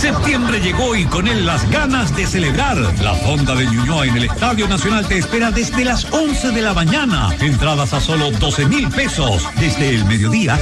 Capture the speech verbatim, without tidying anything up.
Septiembre llegó y con él las ganas de celebrar. La Fonda de Ñuñoa en el Estadio Nacional te espera desde las once de la mañana. Entradas a solo doce mil pesos. Desde el mediodía